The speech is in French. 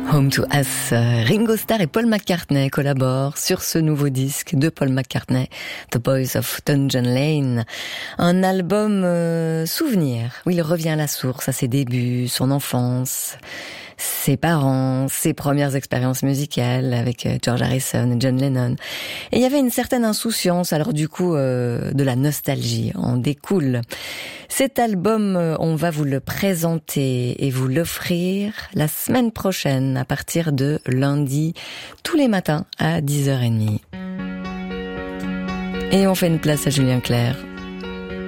Home to Us. Ringo Starr et Paul McCartney collaborent sur ce nouveau disque de Paul McCartney, The Boys of Dungeon Lane. Un album souvenir, où il revient à la source, à ses débuts, son enfance, ses parents, ses premières expériences musicales avec George Harrison et John Lennon. Et il y avait une certaine insouciance, alors du coup, de la nostalgie en découle. Cet album, on va vous le présenter et vous l'offrir la semaine prochaine, à partir de lundi, tous les matins à 10h30. Et on fait une place à Julien Clerc.